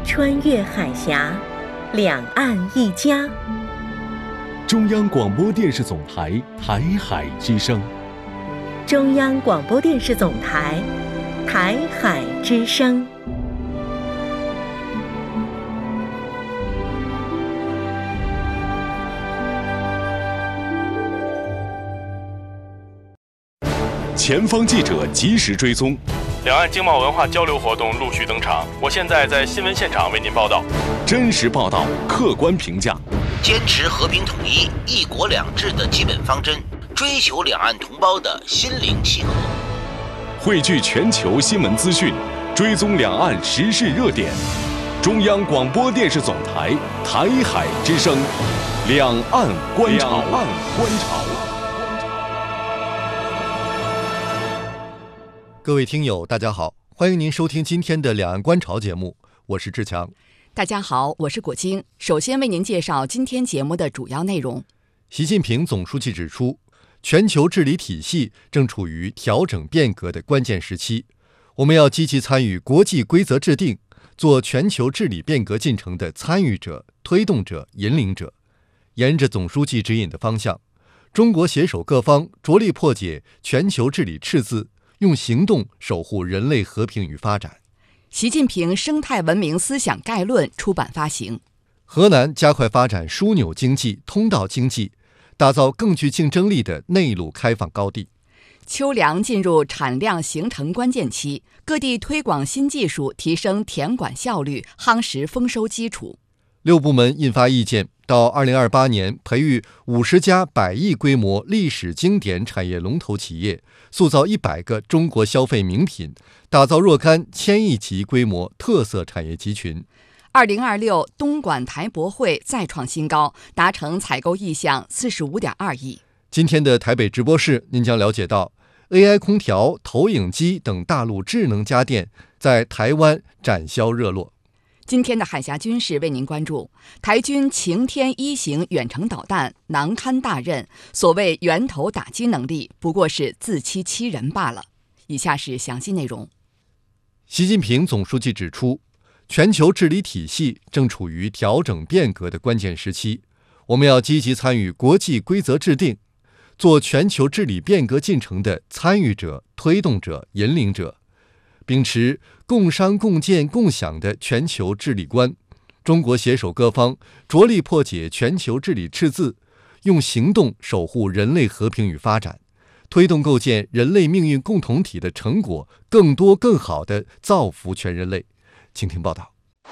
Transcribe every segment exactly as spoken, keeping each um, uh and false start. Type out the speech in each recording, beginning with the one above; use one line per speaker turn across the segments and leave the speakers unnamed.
穿越海峡，两岸一家。
中央广播电视总台台海之声。
中央广播电视总台台海之声。
前方记者及时追踪，
两岸经贸文化交流活动陆续登场。我现在在新闻现场为您报道。
真实报道，客观评价，
坚持和平统一、一国两制的基本方针，追求两岸同胞的心灵契合。
汇聚全球新闻资讯，追踪两岸时事热点。中央广播电视总台台海之声，两岸观察。两岸观察。
各位听友，大家好，欢迎您收听今天的两岸观潮节目，我是志强。
大家好，我是果晶。首先为您介绍今天节目的主要内容。
习近平总书记指出，全球治理体系正处于调整变革的关键时期，我们要积极参与国际规则制定，做全球治理变革进程的参与者、推动者、引领者。沿着总书记指引的方向，中国携手各方，着力破解全球治理赤字，用行动守护人类和平与发展。
习近平生态文明思想概论出版发行。
河南加快发展枢纽经济、通道经济，打造更具竞争力的内陆开放高地。
秋粮进入产量形成关键期，各地推广新技术，提升田管效率，夯实丰收基础。
六部门印发意见，到二零二八年培育五十家百亿规模历史经典产业龙头企业，塑造一百个中国消费名品，打造若干千亿级规模特色产业集群。
二零二六东莞台博会再创新高，达成采购意向四十五点二亿。
今天的台北直播室，您将了解到 A I 空调、投影机等大陆智能家电在台湾展销热络。
今天的海峡军事为您关注，台军晴天一型远程导弹难堪大任，所谓源头打击能力不过是自欺欺人罢了。以下是详细内容。
习近平总书记指出，全球治理体系正处于调整变革的关键时期，我们要积极参与国际规则制定，做全球治理变革进程的参与者、推动者、引领者。秉持共商共建共享的全球治理观，中国携手各方，着力破解全球治理赤字，用行动守护人类和平与发展，推动构建人类命运共同体的成果更多更好地造福全人类。请听报道。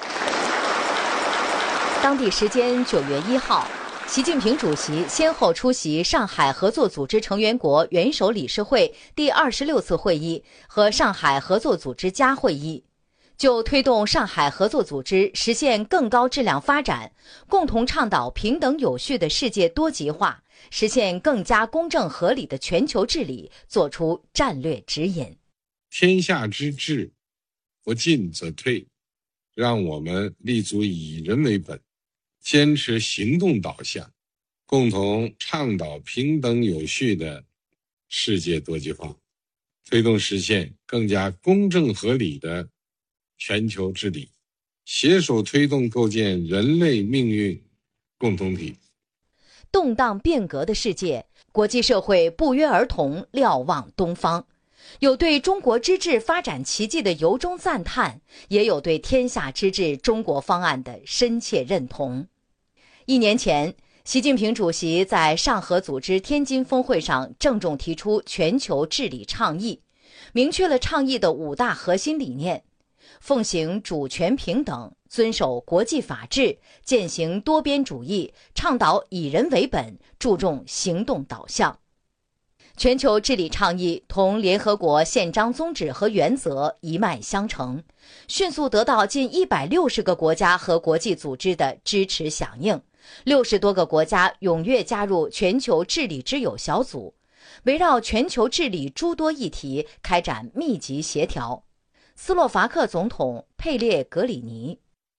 当地时间九月一号，习近平主席先后出席上海合作组织成员国元首理事会第二十六次会议和上海合作组织加会议，就推动上海合作组织实现更高质量发展，共同倡导平等有序的世界多极化，实现更加公正合理的全球治理作出战略指引。
天下之治，不进则退，让我们立足以人为本，坚持行动导向，共同倡导平等有序的世界多极化，推动实现更加公正合理的全球治理，携手推动构建人类命运共同体。
动荡变革的世界，国际社会不约而同瞭望东方，有对中国之治发展奇迹的由衷赞叹，也有对天下之治中国方案的深切认同。一年前，习近平主席在上合组织天津峰会上郑重提出全球治理倡议，明确了倡议的五大核心理念：奉行主权平等，遵守国际法治，践行多边主义，倡导以人为本，注重行动导向。全球治理倡议同联合国宪章宗旨和原则一脉相承，迅速得到近一百六十个国家和国际组织的支持响应。六十多个国家踊跃加入全球治理之友小组，围绕全球治理诸多议题开展密集协调。斯洛伐克总统佩列格里尼：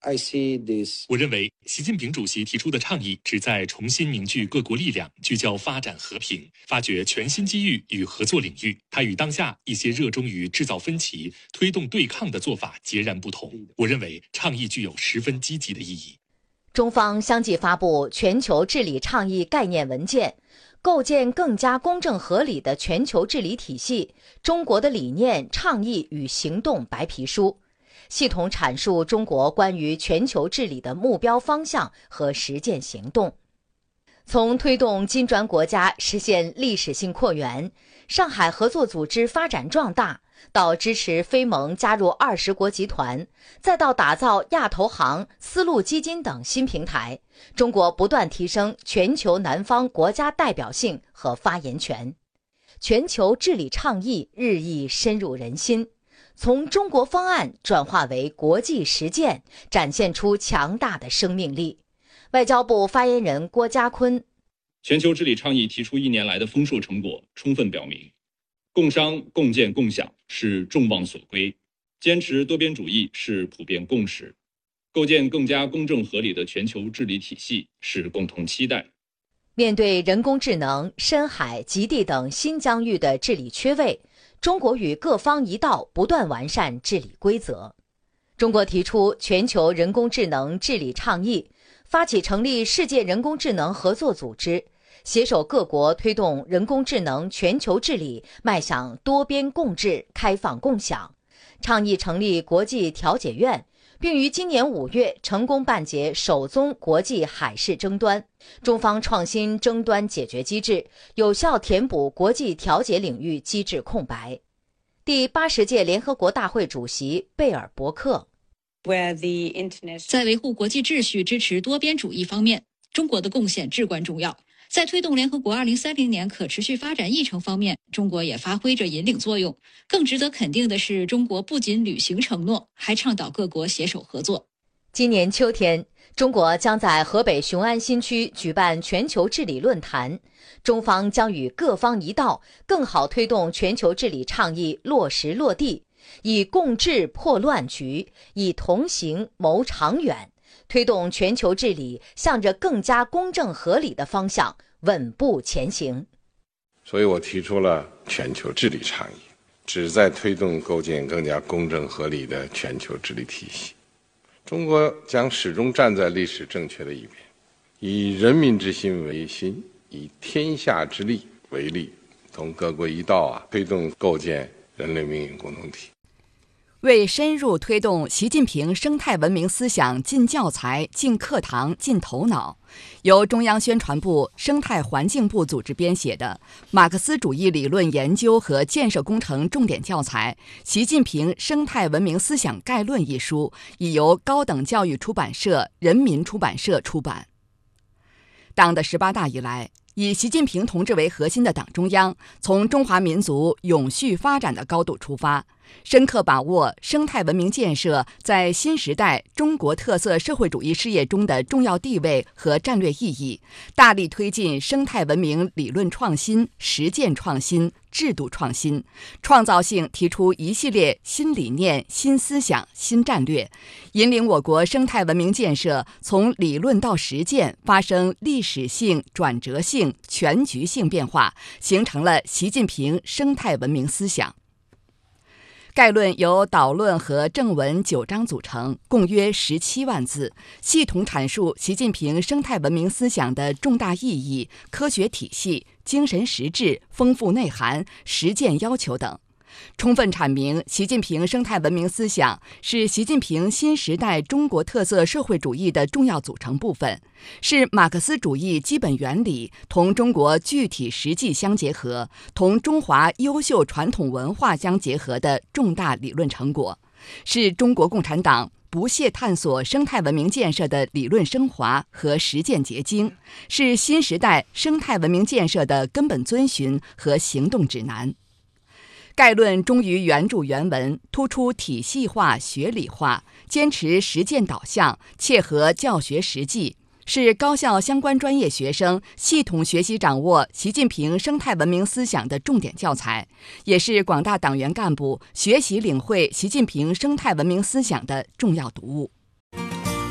我认为习近平主席提出的倡议旨在重新凝聚各国力量，聚焦发展和平，发掘全新机遇与合作领域。它与当下一些热衷于制造分歧、推动对抗的做法截然不同。我认为倡议具有十分积极的意义。
中方相继发布全球治理倡议概念文件，构建更加公正合理的全球治理体系，中国的理念、倡议与行动白皮书，系统阐述中国关于全球治理的目标方向和实践行动。从推动金砖国家实现历史性扩员、上海合作组织发展壮大，到支持非盟加入二十国集团，再到打造亚投行、丝路基金等新平台，中国不断提升全球南方国家代表性和发言权。全球治理倡议日益深入人心，从中国方案转化为国际实践，展现出强大的生命力。外交部发言人郭家坤：
全球治理倡议提出一年来的丰硕成果，充分表明，共商、共建、共享是众望所归，坚持多边主义是普遍共识，构建更加公正合理的全球治理体系是共同期待。
面对人工智能、深海、极地等新疆域的治理缺位，中国与各方一道不断完善治理规则。中国提出全球人工智能治理倡议，发起成立世界人工智能合作组织，携手各国推动人工智能全球治理迈向多边共治、开放共享，倡议成立国际调解院，并于今年五月成功办结首宗国际海事争端。中方创新争端解决机制，有效填补国际调解领域机制空白。第八十届联合国大会主席贝尔伯克：
在维护国际秩序、支持多边主义方面，中国的贡献至关重要。在推动联合国二零三零年可持续发展议程方面，中国也发挥着引领作用。更值得肯定的是，中国不仅履行承诺，还倡导各国携手合作。
今年秋天，中国将在河北雄安新区举办全球治理论坛，中方将与各方一道，更好推动全球治理倡议落实落地，以共治破乱局，以同行谋长远，推动全球治理向着更加公正合理的方向稳步前行。
所以我提出了全球治理倡议，旨在推动构建更加公正合理的全球治理体系。中国将始终站在历史正确的一边，以人民之心为心，以天下之利为利，同各国一道啊，推动构建人类命运共同体。
为深入推动习近平生态文明思想进教材、进课堂、进头脑，由中央宣传部、生态环境部组织编写的《马克思主义理论研究和建设工程重点教材——习近平生态文明思想概论》一书，已由高等教育出版社、人民出版社出版。党的十八大以来，以习近平同志为核心的党中央，从中华民族永续发展的高度出发，深刻把握生态文明建设在新时代中国特色社会主义事业中的重要地位和战略意义，大力推进生态文明理论创新、实践创新、制度创新，创造性提出一系列新理念、新思想、新战略，引领我国生态文明建设从理论到实践发生历史性、转折性、全局性变化，形成了习近平生态文明思想。概论由导论和正文九章组成，共约十七万字，系统阐述习近平生态文明思想的重大意义、科学体系、精神实质、丰富内涵、实践要求等，充分阐明习近平生态文明思想是习近平新时代中国特色社会主义的重要组成部分，是马克思主义基本原理同中国具体实际相结合，同中华优秀传统文化相结合的重大理论成果，是中国共产党不懈探索生态文明建设的理论升华和实践结晶，是新时代生态文明建设的根本遵循和行动指南。概论忠于原著原文，突出体系化、学理化，坚持实践导向，切合教学实际，是高校相关专业学生系统学习掌握习近平生态文明思想的重点教材，也是广大党员干部学习领会习近平生态文明思想的重要读物。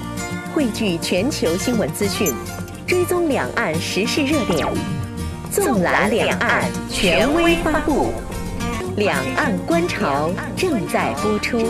汇聚全球新闻资讯，追踪两岸时事热点，纵览两岸，权威发布。两岸观潮正在播出。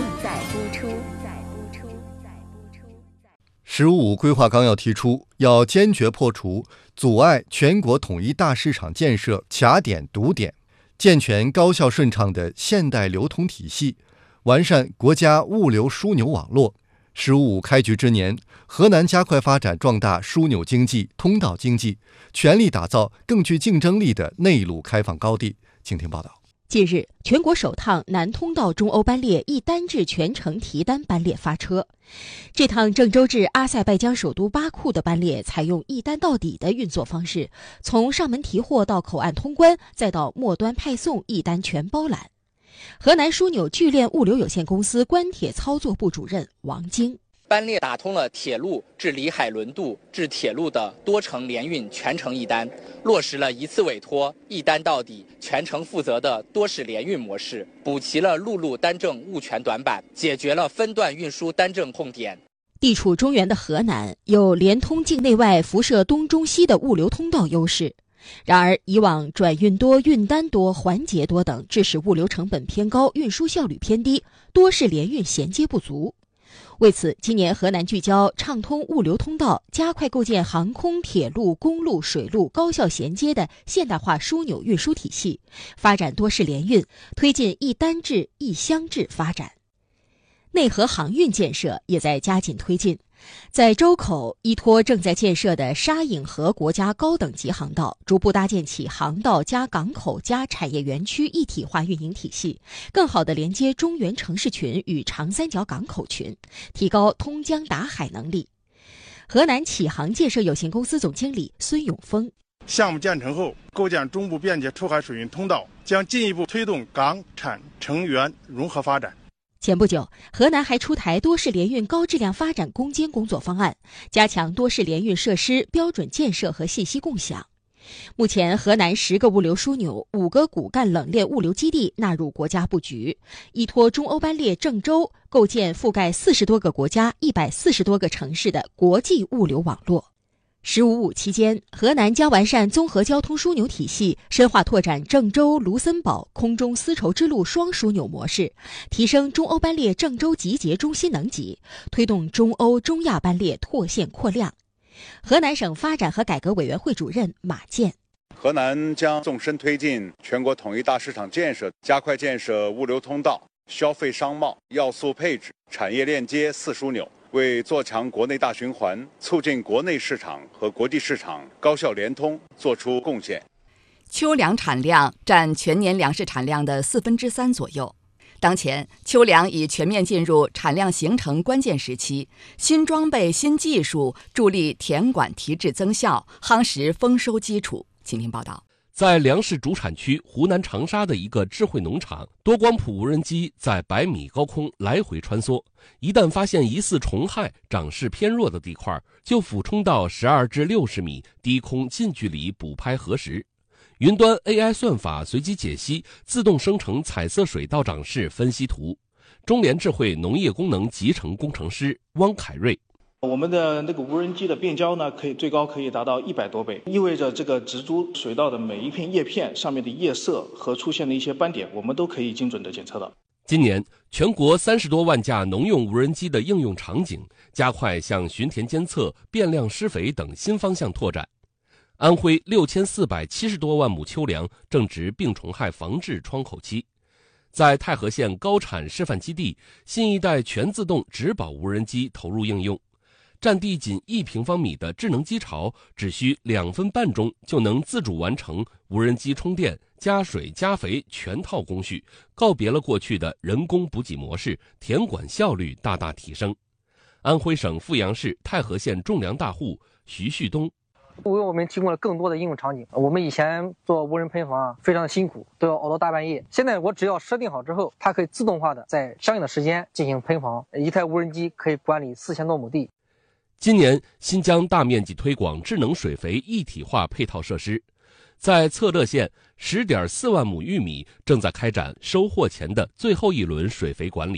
十五五规划纲要提出，要坚决破除阻碍全国统一大市场建设卡点堵点，健全高效顺畅的现代流通体系，完善国家物流枢纽网络。十五五开局之年，河南加快发展壮大枢纽经济、通道经济，全力打造更具竞争力的内陆开放高地。请听报道。
近日，全国首趟南通道中欧班列一单至全程提单班列发车。这趟郑州至阿塞拜疆首都巴库的班列采用一单到底的运作方式，从上门提货到口岸通关，再到末端派送，一单全包揽。河南枢纽聚链物流有限公司关铁操作部主任王晶。
班列打通了铁路至里海轮渡至铁路的多程联运全程一单，落实了一次委托、一单到底、全程负责的多式联运模式，补齐了陆路单证物权短板，解决了分段运输单证痛点。
地处中原的河南有连通境内外、辐射东中西的物流通道优势。然而，以往转运多、运单多、环节多等，致使物流成本偏高、运输效率偏低，多式联运衔接不足。为此，今年河南聚焦畅通物流通道，加快构建航空、铁路、公路、水路高效衔接的现代化枢纽运输体系，发展多式联运，推进一单制、一箱制发展。内河航运建设也在加紧推进。在周口，依托正在建设的沙引河国家高等级航道，逐步搭建起航道加港口加产业园区一体化运营体系，更好地连接中原城市群与长三角港口群，提高通江达海能力。河南启航建设有限公司总经理孙永峰：
项目建成后，构建中部便捷出海水运通道，将进一步推动港产城园融合发展。
前不久，河南还出台多式联运高质量发展攻坚工作方案，加强多式联运设施标准建设和信息共享。目前，河南十个物流枢纽、五个骨干冷链物流基地纳入国家布局，依托中欧班列郑州，构建覆盖四十多个国家、一百四十多个城市的国际物流网络。十五五期间，河南将完善综合交通枢纽体系，深化拓展郑州、卢森堡空中丝绸之路双枢纽模式，提升中欧班列郑州集结中心能级，推动中欧、中亚班列拓线扩量。河南省发展和改革委员会主任马健：
河南将纵深推进全国统一大市场建设，加快建设物流通道、消费商贸、要素配置、产业链接四枢纽，为做强国内大循环、促进国内市场和国际市场高效联通作出贡献。
秋粮产量占全年粮食产量的四分之三左右。当前，秋粮已全面进入产量形成关键时期，新装备、新技术助力田管提质增效，夯实丰收基础。请听报道。
在粮食主产区湖南长沙的一个智慧农场，多光谱无人机在百米高空来回穿梭，一旦发现疑似虫害、长势偏弱的地块，就俯冲到十二至六十米低空近距离捕拍核实。云端 A I 算法随机解析，自动生成彩色水稻长势分析图。中联智慧农业功能集成工程师汪凯瑞：
我们的那个无人机的变焦呢，可以最高可以达到一百多倍，意味着这个植株水稻的每一片叶片上面的叶色和出现的一些斑点，我们都可以精准的检测到。
今年，全国三十多万架农用无人机的应用场景加快向巡田监测、变量施肥等新方向拓展。安徽六千四百七十多万亩秋粮正值病虫害防治窗口期，在太和县高产示范基地，新一代全自动植保无人机投入应用。占地仅一平方米的智能机巢，只需两分半钟就能自主完成无人机充电、加水、加肥全套工序，告别了过去的人工补给模式，田管效率大大提升。安徽省阜阳市太和县种粮大户徐旭东：
为我们提供了更多的应用场景。我们以前做无人喷房啊，非常的辛苦，都要熬到大半夜。现在我只要设定好之后，它可以自动化的在相应的时间进行喷房。一台无人机可以管理四千多亩地。
今年，新疆大面积推广智能水肥一体化配套设施，在策勒县十点四万亩玉米正在开展收获前的最后一轮水肥管理。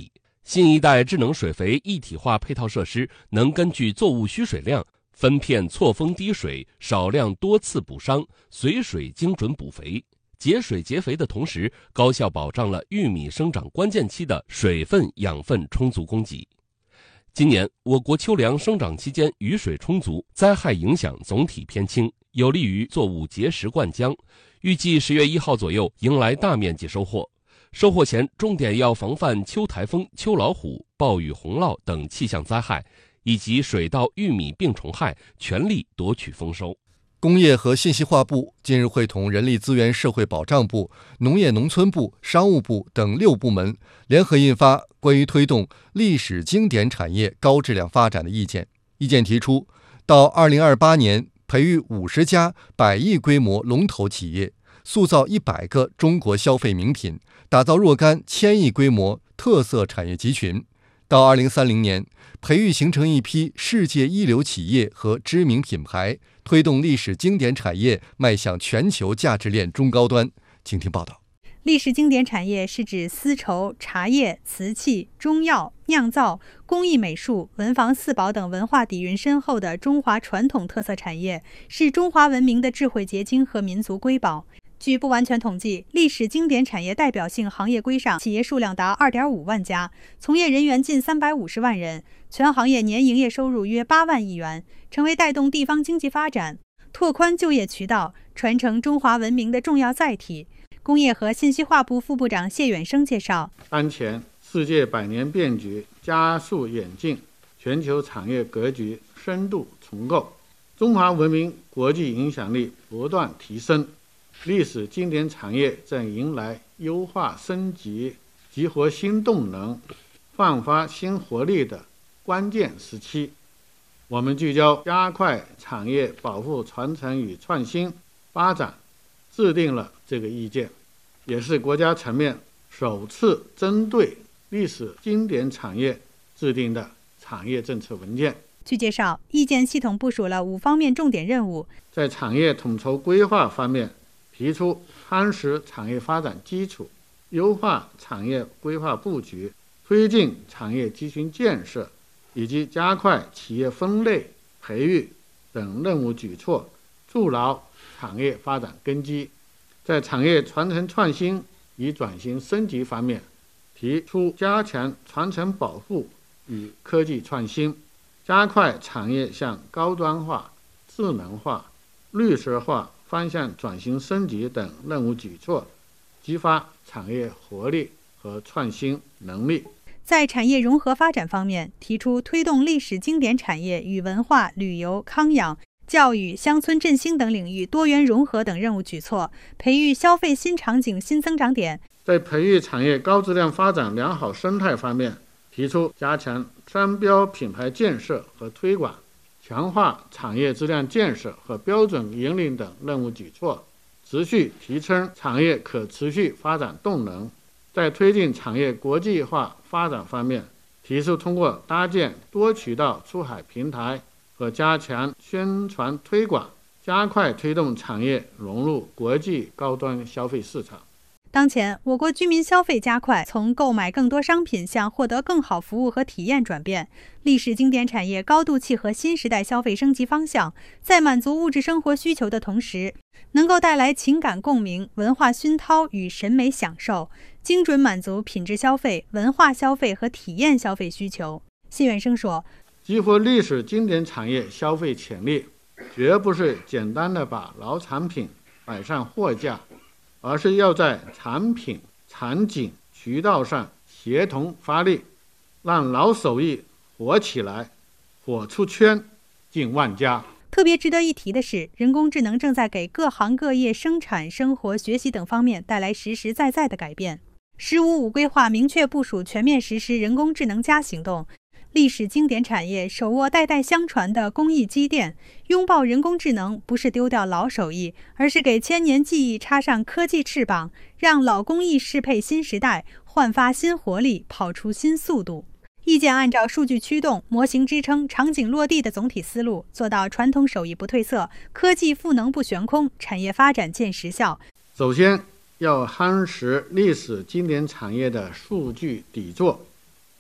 新一代智能水肥一体化配套设施能根据作物需水量分片错峰滴水，少量多次补伤，随水精准补肥，节水节肥的同时，高效保障了玉米生长关键期的水分、养分充足供给。今年我国秋粮生长期间雨水充足，灾害影响总体偏轻，有利于作物结实灌浆。预计十月一号左右迎来大面积收获。收获前重点要防范秋台风、秋老虎、暴雨洪涝等气象灾害，以及水稻、玉米病虫害，全力夺取丰收。
工业和信息化部近日会同人力资源社会保障部、农业农村部、商务部等六部门联合印发关于推动历史经典产业高质量发展的意见。意见提出，到二零二八年培育五十家百亿规模龙头企业，塑造一百个中国消费名品，打造若干千亿规模特色产业集群。到二零三零年，培育形成一批世界一流企业和知名品牌，推动历史经典产业迈向全球价值链中高端。请听报道。
历史经典产业是指丝绸、茶叶、瓷器、中药、酿造、工艺美术、文房四宝等文化底蕴深厚的中华传统特色产业，是中华文明的智慧结晶和民族瑰宝。据不完全统计，历史经典产业代表性行业规上企业数量达 二点五万家，从业人员近三百五十万人，全行业年营业收入约八万亿元，成为带动地方经济发展、拓宽就业渠道、传承中华文明的重要载体。工业和信息化部副部长谢远生介绍，
当前世界百年变局加速演进，全球产业格局深度重构，中华文明国际影响力不断提升，历史经典产业正迎来优化升级、激活新动能、焕发新活力的关键时期。我们聚焦加快产业保护、传承与创新发展，制定了这个意见，也是国家层面首次针对历史经典产业制定的产业政策文件。
据介绍，意见系统部署了五方面重点任务。
在产业统筹规划方面，提出夯实产业发展基础，优化产业规划布局，推进产业集群建设，以及加快企业分类、培育等任务举措，筑牢产业发展根基。在产业传承创新与转型升级方面，提出加强传承保护与科技创新，加快产业向高端化、智能化、绿色化方向转型升级等任务举措，激发产业活力和创新能力。
在产业融合发展方面，提出推动历史经典产业与文化、旅游、康养、教育、乡村振兴等领域多元融合等任务举措，培育消费新场景新增长点。
在培育产业高质量发展良好生态方面，提出加强商标品牌建设和推广，强化产业质量建设和标准引领等任务举措，持续提升产业可持续发展动能。在推进产业国际化发展方面，提出通过搭建多渠道出海平台和加强宣传推广，加快推动产业融入国际高端消费市场。
当前，我国居民消费加快，从购买更多商品向获得更好服务和体验转变。历史经典产业高度契合新时代消费升级方向，在满足物质生活需求的同时，能够带来情感共鸣、文化熏陶与审美享受，精准满足品质消费、文化消费和体验消费需求。谢远生说，
激活历史经典产业消费潜力，绝不是简单的把老产品摆上货架，而是要在产品、场景、渠道上协同发力，让老手艺火起来，火出圈，进万家。
特别值得一提的是，人工智能正在给各行各业生产、生活、学习等方面带来实实在在的改变。“十五五”规划明确部署全面实施人工智能加行动，历史经典产业手握代代相传的工艺积淀，拥抱人工智能不是丢掉老手艺，而是给千年技艺插上科技翅膀，让老工艺适配新时代，焕发新活力，跑出新速度。意见按照数据驱动、模型支撑、场景落地的总体思路，做到传统手艺不褪色，科技赋能不悬空，产业发展见实效。
首先要夯实历史经典产业的数据底座，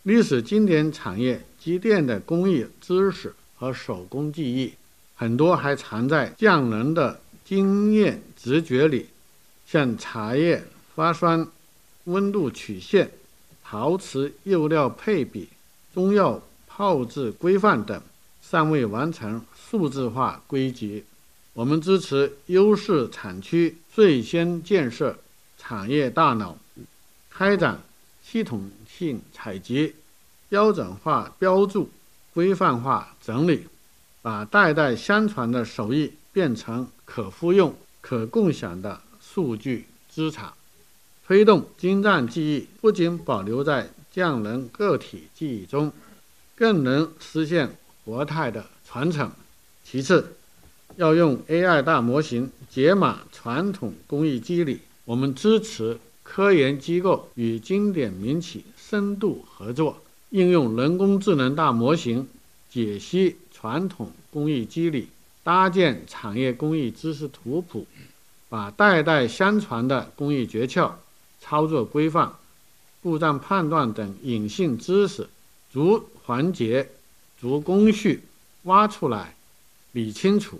历史经典产业积淀的工艺知识和手工技艺，很多还藏在匠人的经验直觉里，像茶叶发酸、温度曲线、陶瓷釉料配比、中药泡制规范等，尚未完成数字化归集。我们支持优势产区率先建设产业大脑，开展系统性采集、标准化标注、规范化整理，把代代相传的手艺变成可复用、可共享的数据资产。推动精湛技艺不仅保留在匠人个体技艺中，更能实现活态的传承。其次，要用 A I 大模型解码传统工艺机理。我们支持科研机构与经典民企深度合作，应用人工智能大模型解析传统工艺机理，搭建产业工艺知识图谱，把代代相传的工艺诀窍、操作规范、故障判断等隐性知识逐环节、逐工序挖出来、理清楚，